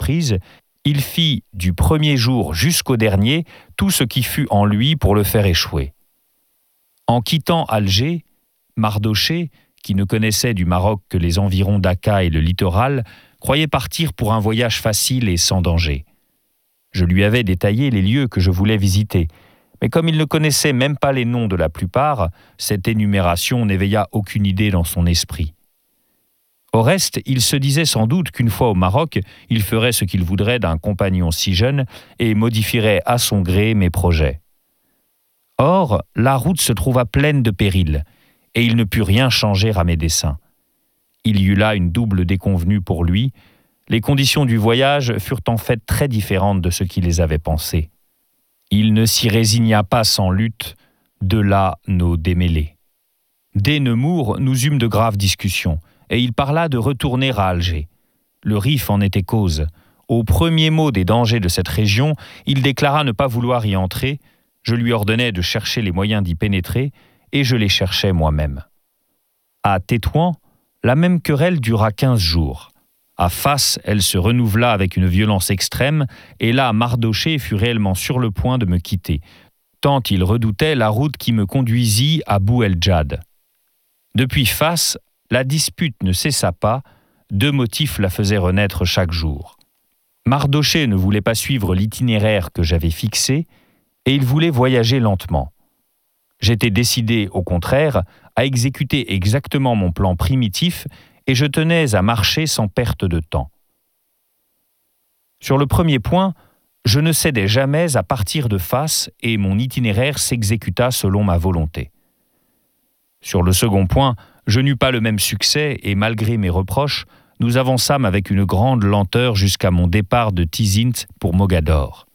entreprise, il fit du premier jour jusqu'au dernier tout ce qui fut en lui pour le faire échouer. En quittant Alger, Mardochée, qui ne connaissait du Maroc que les environs d'Aka et le littoral, croyait partir pour un voyage facile et sans danger. Je lui avais détaillé les lieux que je voulais visiter, mais comme il ne connaissait même pas les noms de la plupart, cette énumération n'éveilla aucune idée dans son esprit. Au reste, il se disait sans doute qu'une fois au Maroc, il ferait ce qu'il voudrait d'un compagnon si jeune et modifierait à son gré mes projets. Or, la route se trouva pleine de périls, et il ne put rien changer à mes desseins. Il y eut là une double déconvenue pour lui. Les conditions du voyage furent en fait très différentes de ce qu'il les avait pensées. Il ne s'y résigna pas sans lutte, de là nos démêlés. Dès Nemours, nous eûmes de graves discussions, et il parla de retourner à Alger. Le Rif en était cause. Au premier mot des dangers de cette région, il déclara ne pas vouloir y entrer. Je lui ordonnai de chercher les moyens d'y pénétrer, et je les cherchais moi-même. À Tétouan, la même querelle dura 15 jours. À Fas, elle se renouvela avec une violence extrême, et là, Mardochée fut réellement sur le point de me quitter, tant il redoutait la route qui me conduisit à Bou el Djad. Depuis Fas, la dispute ne cessa pas, 2 motifs la faisaient renaître chaque jour. Mardochée ne voulait pas suivre l'itinéraire que j'avais fixé, et il voulait voyager lentement. J'étais décidé, au contraire, à exécuter exactement mon plan primitif, et je tenais à marcher sans perte de temps. Sur le premier point, je ne cédais jamais à partir de Fas et mon itinéraire s'exécuta selon ma volonté. Sur le second point, je n'eus pas le même succès et malgré mes reproches, nous avançâmes avec une grande lenteur jusqu'à mon départ de Tizint pour Mogador.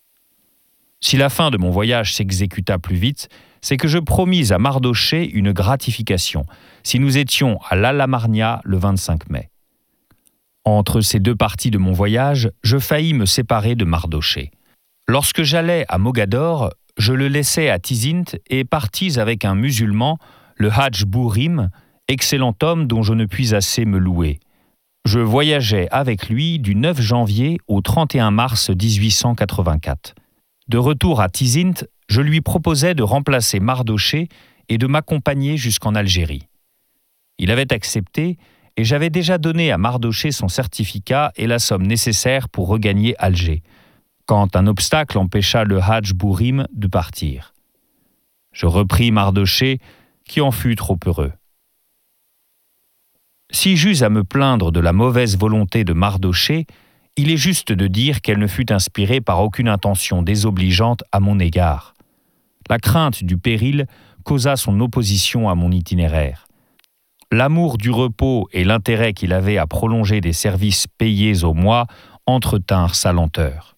Si la fin de mon voyage s'exécuta plus vite, c'est que je promis à Mardochée une gratification, si nous étions à l'Alamarnia le 25 mai. Entre ces 2 parties de mon voyage, je faillis me séparer de Mardochée. Lorsque j'allais à Mogador, je le laissai à Tizint et partis avec un musulman, le Hadj Bourim, excellent homme dont je ne puis assez me louer. Je voyageais avec lui du 9 janvier au 31 mars 1884. De retour à Tizint, je lui proposai de remplacer Mardochée et de m'accompagner jusqu'en Algérie. Il avait accepté et j'avais déjà donné à Mardochée son certificat et la somme nécessaire pour regagner Alger, quand un obstacle empêcha le Hadj Bourim de partir. Je repris Mardochée, qui en fut trop heureux. Si j'eus à me plaindre de la mauvaise volonté de Mardochée, il est juste de dire qu'elle ne fut inspirée par aucune intention désobligeante à mon égard. La crainte du péril causa son opposition à mon itinéraire. L'amour du repos et l'intérêt qu'il avait à prolonger des services payés au mois entretinrent sa lenteur.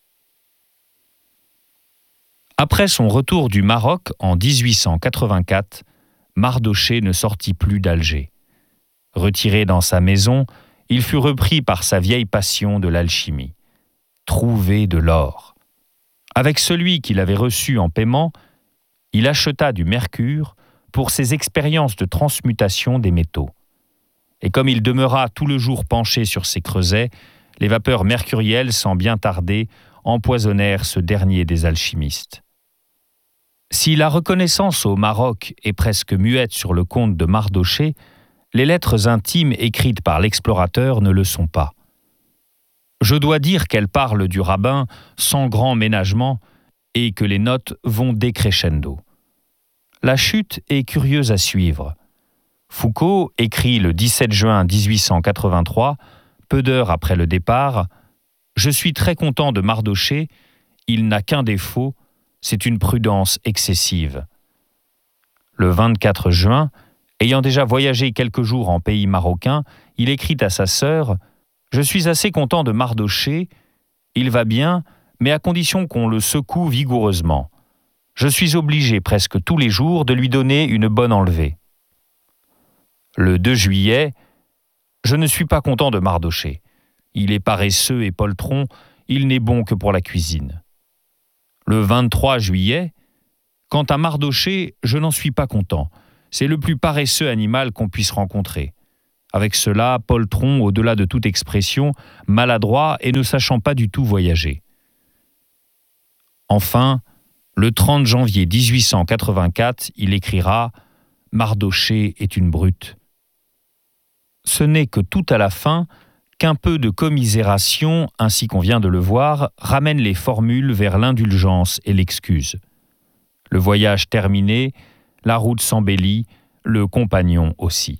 Après son retour du Maroc en 1884, Mardochée ne sortit plus d'Alger. Retiré dans sa maison, il fut repris par sa vieille passion de l'alchimie. Trouver de l'or. Avec celui qu'il avait reçu en paiement, il acheta du mercure pour ses expériences de transmutation des métaux. Et comme il demeura tout le jour penché sur ses creusets, les vapeurs mercurielles, sans bien tarder, empoisonnèrent ce dernier des alchimistes. Si la reconnaissance au Maroc est presque muette sur le compte de Mardochée, les lettres intimes écrites par l'explorateur ne le sont pas. Je dois dire qu'elles parlent du rabbin sans grand ménagement et que les notes vont décrescendo. La chute est curieuse à suivre. Foucault écrit le 17 juin 1883, peu d'heures après le départ, « Je suis très content de Mardochée, il n'a qu'un défaut, c'est une prudence excessive. » Le 24 juin, ayant déjà voyagé quelques jours en pays marocain, il écrit à sa sœur « Je suis assez content de Mardochée, il va bien, mais à condition qu'on le secoue vigoureusement. Je suis obligé presque tous les jours de lui donner une bonne enlevée. » Le 2 juillet, « Je ne suis pas content de Mardochée. Il est paresseux et poltron, il n'est bon que pour la cuisine. » Le 23 juillet, « Quant à Mardochée, je n'en suis pas content. C'est le plus paresseux animal qu'on puisse rencontrer. Avec cela, poltron au-delà de toute expression, maladroit et ne sachant pas du tout voyager. Enfin, le 30 janvier 1884, il écrira « Mardochée est une brute ». Ce n'est que tout à la fin qu'un peu de commisération, ainsi qu'on vient de le voir, ramène les formules vers l'indulgence et l'excuse. Le voyage terminé, la route s'embellit, le compagnon aussi.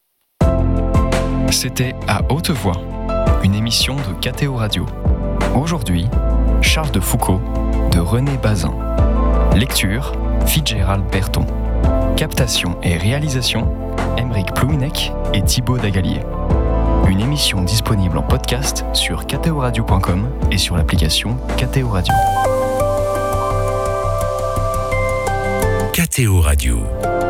C'était À Haute Voix, une émission de KTO Radio. Aujourd'hui, Charles de Foucault, de René Bazin. Lecture, Fitzgerald Berton. Captation et réalisation, Aymeric Plouinec et Thibaut Dagalier. Une émission disponible en podcast sur ktoradio.com et sur l'application KTO Radio. KTO Radio.